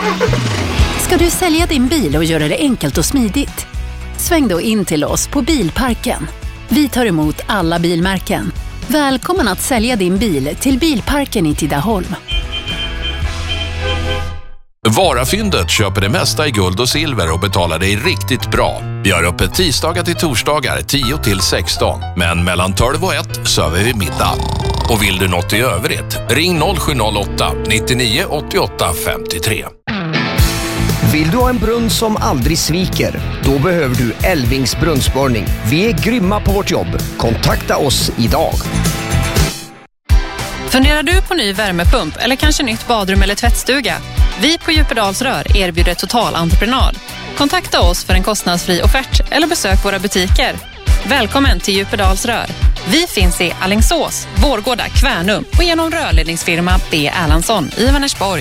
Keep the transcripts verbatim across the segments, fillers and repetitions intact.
Ska du sälja din bil och göra det enkelt och smidigt? Sväng då in till oss på Bilparken. Vi tar emot alla bilmärken. Välkommen att sälja din bil till Bilparken i Tidaholm. Varafyndet köper det mesta i guld och silver och betalar dig riktigt bra. Vi har öppet tisdagar till torsdagar tio till sexton, men mellan tolv och ett söver vi middag. Och vill du något i övrigt, ring noll sju noll åtta nittionio åttioåtta femtiotre. Vill du ha en brunn som aldrig sviker? Då behöver du Älvings brunnsborrning. Vi är grymma på vårt jobb. Kontakta oss idag. Funderar du på ny värmepump eller kanske nytt badrum eller tvättstuga? Vi på Djupedals Rör erbjuder totalentreprenad. Kontakta oss för en kostnadsfri offert eller besök våra butiker. Välkommen till Djupedals Rör. Vi finns i Alingsås, Vårgårda, Kvärnum och genom rörledningsfirma B. Erlandsson i Vänersborg.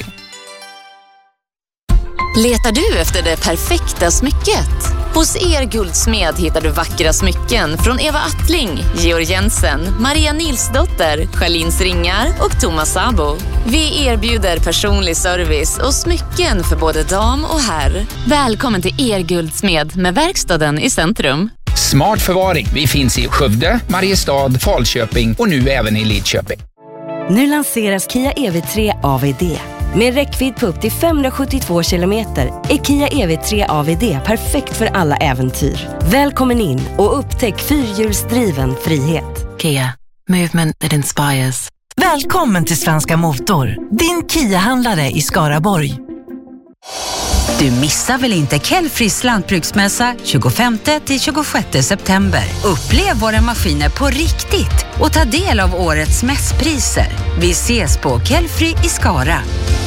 Letar du efter det perfekta smycket? Hos Er Guldsmed hittar du vackra smycken från Eva Attling, Georg Jensen, Maria Nilsdotter, Charlins Ringar och Thomas Sabo. Vi erbjuder personlig service och smycken för både dam och herr. Välkommen till Er Guldsmed med verkstaden i centrum. Smart förvaring. Vi finns i Skövde, Mariestad, Falköping och nu även i Lidköping. Nu lanseras Kia E V tre A V D. Med räckvidd på upp till femhundrasjuttiotvå kilometer är Kia E V tre A V D perfekt för alla äventyr. Välkommen in och upptäck fyrhjulsdriven frihet. Kia, movement that inspires. Välkommen till Svenska Motor, din Kia-handlare i Skaraborg. Du missar väl inte Kelfris lantbruksmässa tjugofemte till tjugosjätte september. Upplev våra maskiner på riktigt och ta del av årets mässpriser. Vi ses på Kelfri i Skara.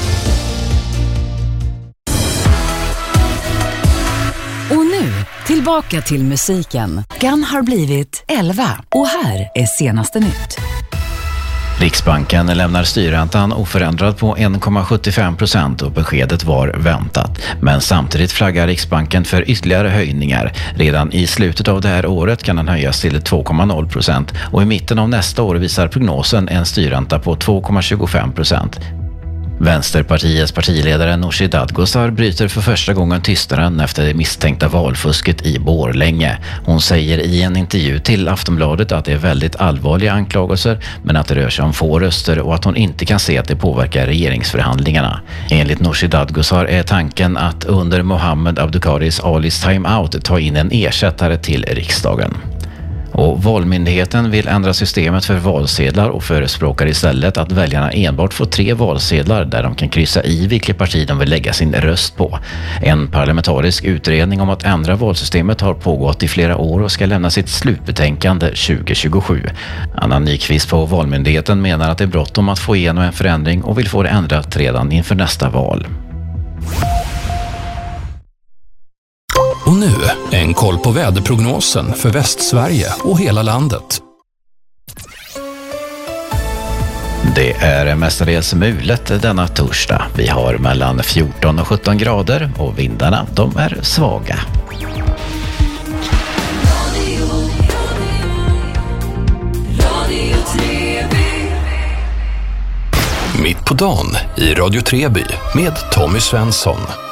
Och nu, tillbaka till musiken. Gun har blivit elva och här är senaste nytt. Riksbanken lämnar styrräntan oförändrad på en komma sjuttiofem procent och beskedet var väntat. Men samtidigt flaggar Riksbanken för ytterligare höjningar. Redan i slutet av det här året kan den höjas till två komma noll procent och i mitten av nästa år visar prognosen en styrränta på två komma tjugofem procent. Vänsterpartiets partiledare Nooshi Dadgostar bryter för första gången tystnaden efter det misstänkta valfusket i Borlänge. Hon säger i en intervju till Aftonbladet att det är väldigt allvarliga anklagelser men att det rör sig om få röster och att hon inte kan se att det påverkar regeringsförhandlingarna. Enligt Nooshi Dadgostar är tanken att under Mohammed Abdukaris Alis timeout ta in en ersättare till riksdagen. Och Valmyndigheten vill ändra systemet för valsedlar och förespråkar istället att väljarna enbart får tre valsedlar där de kan kryssa i vilket parti de vill lägga sin röst på. En parlamentarisk utredning om att ändra valsystemet har pågått i flera år och ska lämna sitt slutbetänkande tjugo tjugosju. Anna Nyqvist på Valmyndigheten menar att det är bråttom att få igenom en förändring och vill få det ändrat redan inför nästa val. Och nu en koll på väderprognosen för Västsverige och hela landet. Det är mestadels mulet denna torsdag. Vi har mellan fjorton och sjutton grader och vindarna de är svaga. Mitt på dagen i Radio Treby med Tommy Svensson.